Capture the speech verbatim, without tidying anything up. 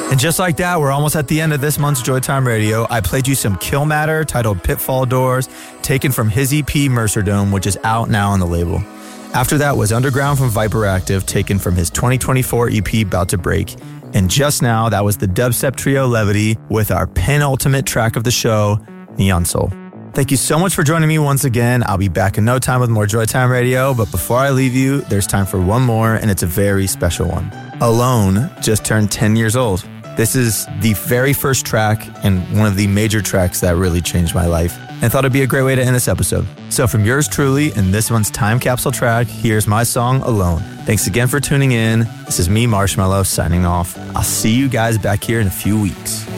And just like that, we're almost at the end of this month's Joytime Radio. I played you some Kill Matter titled Pitfall Doors, taken from his E P Mercer Dome, which is out now on the label. After that was Underground from Viperactive, taken from his twenty twenty-four E P About to Break. And just now, that was the dubstep trio Levity with our penultimate track of the show, Neon Soul. Thank you so much for joining me once again. I'll be back in no time with more Joytime Radio, but before I leave you, there's time for one more, and it's a very special one. Alone just turned ten years old. This is the very first track and one of the major tracks that really changed my life, and thought it'd be a great way to end this episode. So from yours truly and this one's time capsule track, here's my song, Alone. Thanks again for tuning in. This is me, Marshmello, signing off. I'll see you guys back here in a few weeks.